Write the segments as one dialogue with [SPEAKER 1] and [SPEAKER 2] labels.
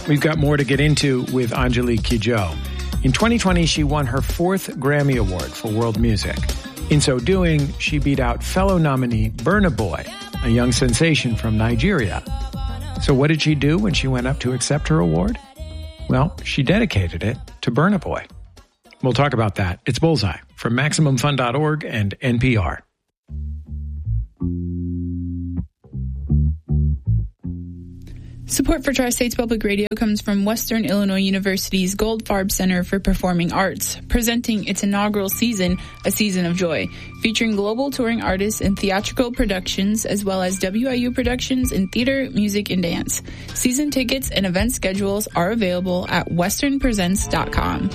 [SPEAKER 1] We've got more to get into with Angelique Kidjo. In 2020, she won her 4th Grammy Award for World Music. In so doing, she beat out fellow nominee Burna Boy, a young sensation from Nigeria. So what did she do when she went up to accept her award? Well, she dedicated it to Burna Boy. We'll talk about that. It's Bullseye from MaximumFun.org and NPR.
[SPEAKER 2] Support for Tri-States Public Radio comes from Western Illinois University's Goldfarb Center for Performing Arts, presenting its inaugural season, A Season of Joy, featuring global touring artists in theatrical productions as well as WIU productions in theater, music, and dance. Season tickets and event schedules are available at westernpresents.com.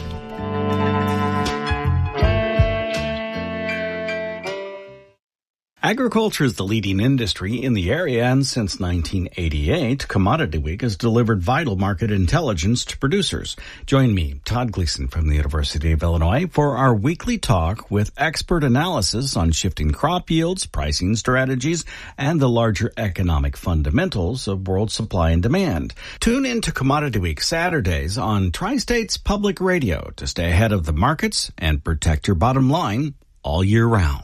[SPEAKER 3] Agriculture is the leading industry in the area, and since 1988, Commodity Week has delivered vital market intelligence to producers. Join me, Todd Gleason from the University of Illinois, for our weekly talk with expert analysis on shifting crop yields, pricing strategies, and the larger economic fundamentals of world supply and demand. Tune in to Commodity Week Saturdays on Tri-States Public Radio to stay ahead of the markets and protect your bottom line all year round.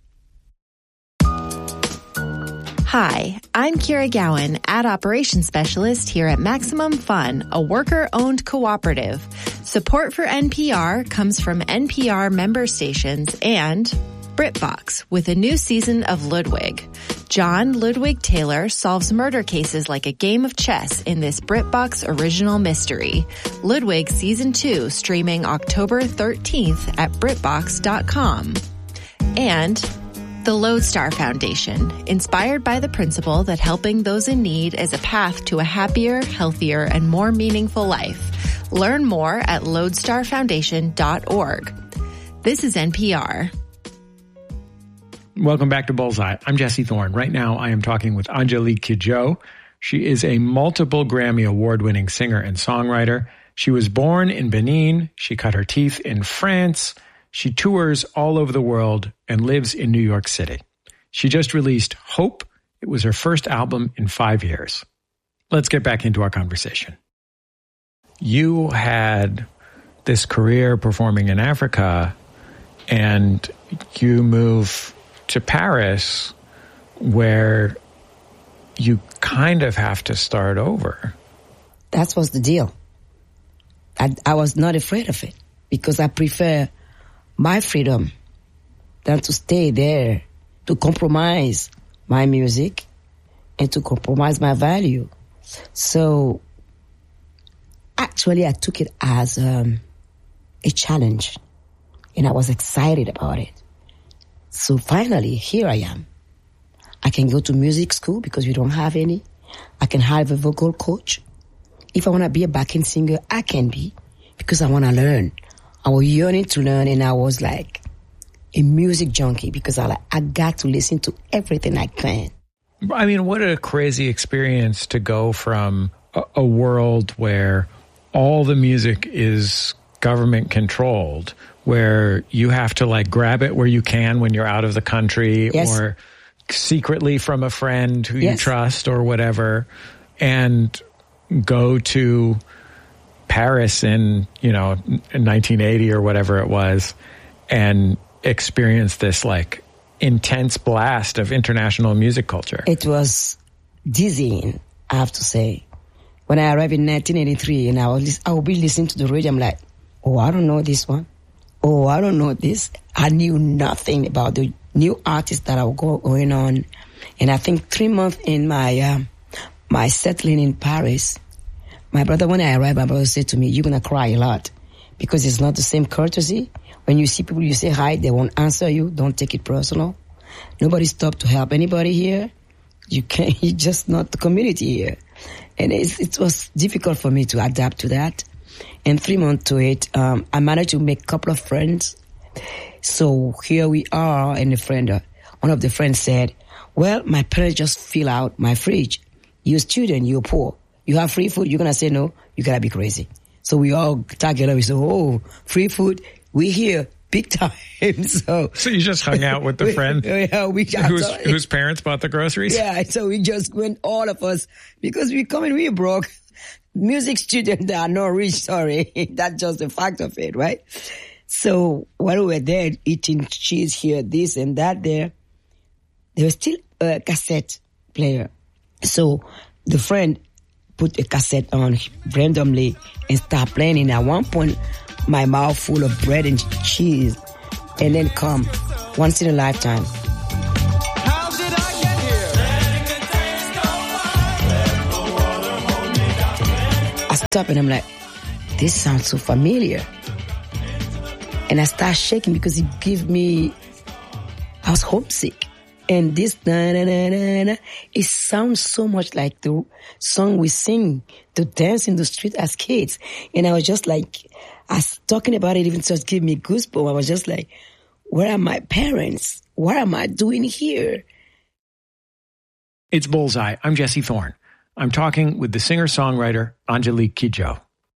[SPEAKER 4] Hi, I'm Kira Gowan, Ad Operations Specialist here at Maximum Fun, a worker-owned cooperative. Support for NPR comes from NPR member stations and BritBox with a new season of Ludwig. John Ludwig Taylor solves murder cases like a game of chess in this BritBox original mystery. Ludwig Season 2 streaming October 13th at BritBox.com. And the Lodestar Foundation, inspired by the principle that helping those in need is a path to a happier, healthier, and more meaningful life. Learn more at lodestarfoundation.org. This is NPR.
[SPEAKER 1] Welcome back to Bullseye. I'm Jesse Thorne. Right now, I am talking with Angelique Kidjo. She is a multiple Grammy award-winning singer and songwriter. She was born in Benin. She cut her teeth in France. She tours all over the world and lives in New York City. She just released Hope. It was her first album in 5 years. Let's get back into our conversation. You had this career performing in Africa, and you move to Paris, where you kind of have to start over.
[SPEAKER 5] That was the deal. I was not afraid of it because I prefer my freedom than to stay there, to compromise my music and to compromise my value. So actually I took it as a challenge, and I was excited about it. So finally, here I am. I can go to music school because we don't have any. I can have a vocal coach. If I want to be a backing singer, I can be because I want to learn. I was yearning to learn, and I was like a music junkie because I got to listen to everything I can.
[SPEAKER 1] I mean, what a crazy experience to go from a world where all the music is government controlled, where you have to like grab it where you can when you're out of the country, yes, or secretly from a friend who, yes, you trust or whatever, and go to Paris in 1980 or whatever it was, and experience this like intense blast of international music culture.
[SPEAKER 5] It was dizzying, I have to say. When I arrived in 1983 and I would be listening to the radio, I'm like, oh, I don't know this one. Oh, I don't know this. I knew nothing about the new artists that are going on. And I think 3 months in my settling in Paris, my brother, when I arrived, my brother said to me, you're going to cry a lot because it's not the same courtesy. When you see people, you say hi, they won't answer you. Don't take it personal. Nobody stopped to help anybody here. You're just not the community here. And it was difficult for me to adapt to that. And 3 months to it, I managed to make a couple of friends. So here we are, and one of the friends said, well, my parents just fill out my fridge. You're a student, you're poor. You have free food, you're going to say no, you got to be crazy. So we all tag it up. We say, oh, free food, we here, big time. So
[SPEAKER 1] you just hung out with the friend whose parents bought the groceries?
[SPEAKER 5] Yeah, so we just went, all of us, because we come in, we broke. music students that are not rich, sorry. That's just the fact of it, right? So while we were there eating cheese here, this and that there was still a cassette player. So the friend put a cassette on randomly and started playing. And at one point, my mouth full of bread and cheese. And then come, once in a lifetime.
[SPEAKER 6] How did I get here?
[SPEAKER 5] I stop and I'm like, this sounds so familiar. And I start shaking because it gave me, I was homesick. And this, it sounds so much like the song we sing to dance in the street as kids. And I was just like, I was talking about it, even just gave me goosebumps. I was just like, where are my parents? What am I doing here?
[SPEAKER 1] It's Bullseye. I'm Jesse Thorne. I'm talking with the singer-songwriter Angelique Kidjo.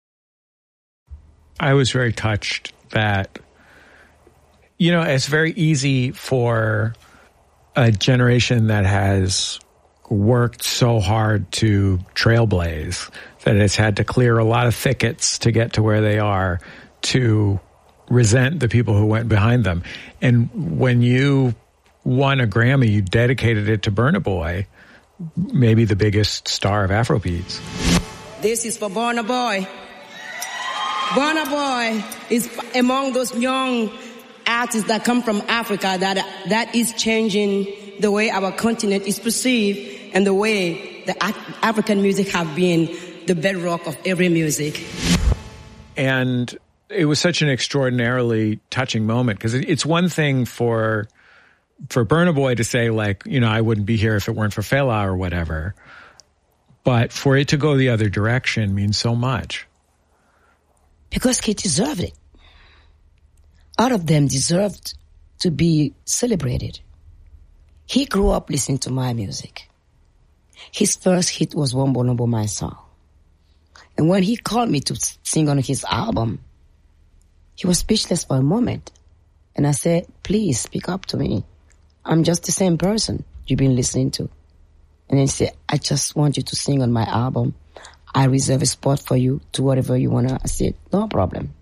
[SPEAKER 1] I was very touched that, you know, it's very easy for a generation that has worked so hard to trailblaze, that it's had to clear a lot of thickets to get to where they are, to resent the people who went behind them. And when you won a Grammy, you dedicated it to Burna Boy, maybe the biggest star of Afrobeats.
[SPEAKER 5] This is for Burna Boy. Burna Boy is among those young artists that come from Africa that is changing the way our continent is perceived and the way the African music have been the bedrock of every music.
[SPEAKER 1] And it was such an extraordinarily touching moment, because it's one thing for Burna Boy to say, like, you know, I wouldn't be here if it weren't for Fela or whatever. But for it to go the other direction means so much.
[SPEAKER 5] Because he deserved it. All of them deserved to be celebrated. He grew up listening to my music. His first hit was Wombo Nombo, my song. And when he called me to sing on his album, he was speechless for a moment. And I said, please speak up to me. I'm just the same person you've been listening to. And then he said, I just want you to sing on my album. I reserve a spot for you to whatever you want to. I said, no problem.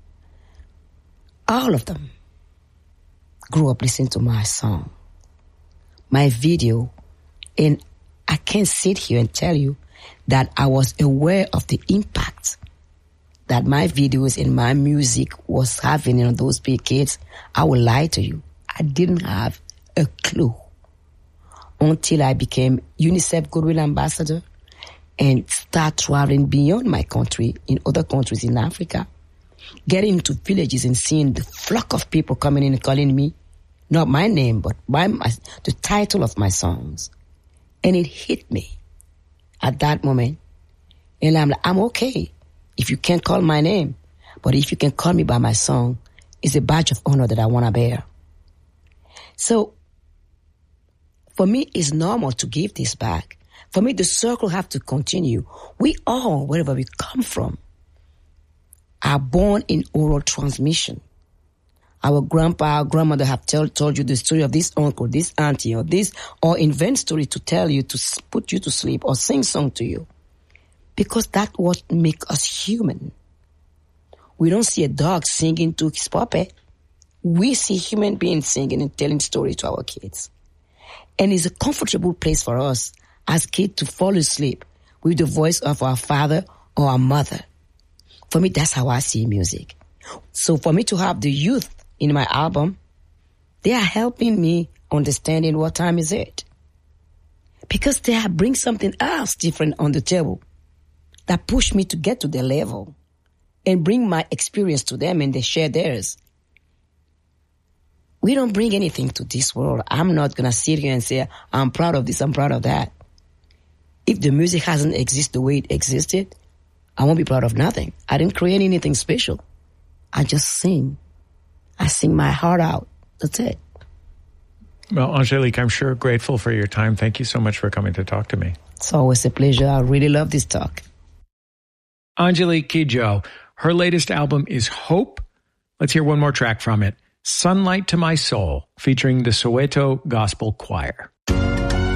[SPEAKER 5] All of them grew up listening to my song, my video, and I can't sit here and tell you that I was aware of the impact that my videos and my music was having on those big kids. I will lie to you. I didn't have a clue until I became UNICEF Goodwill Ambassador and start traveling beyond my country in other countries in Africa, getting into villages and seeing the flock of people coming in and calling me, not my name, but the title of my songs. And it hit me at that moment. And I'm like, I'm okay if you can't call my name, but if you can call me by my song, it's a badge of honor that I want to bear. So for me, it's normal to give this back. For me, the circle have to continue. We all, wherever we come from, are born in oral transmission. Our grandpa, our grandmother have told you the story of this uncle, this auntie, or this, or invent story to tell you, to put you to sleep, or sing song to you. Because that's what makes us human. We don't see a dog singing to his puppet. We see human beings singing and telling stories to our kids. And it's a comfortable place for us as kids to fall asleep with the voice of our father or our mother. For me, that's how I see music. So for me to have the youth in my album, they are helping me understanding what time is it. Because they have bring something else different on the table that push me to get to their level and bring my experience to them and they share theirs. We don't bring anything to this world. I'm not going to sit here and say, I'm proud of this, I'm proud of that. If the music hasn't existed the way it existed, I won't be proud of nothing. I didn't create anything special. I just sing. I sing my heart out. That's it.
[SPEAKER 1] Well, Angelique, I'm sure grateful for your time. Thank you so much for coming to talk to me.
[SPEAKER 5] It's always a pleasure. I really love this talk.
[SPEAKER 1] Angelique Kidjo. Her latest album is Hope. Let's hear one more track from it. Sunlight to My Soul, featuring the Soweto Gospel Choir.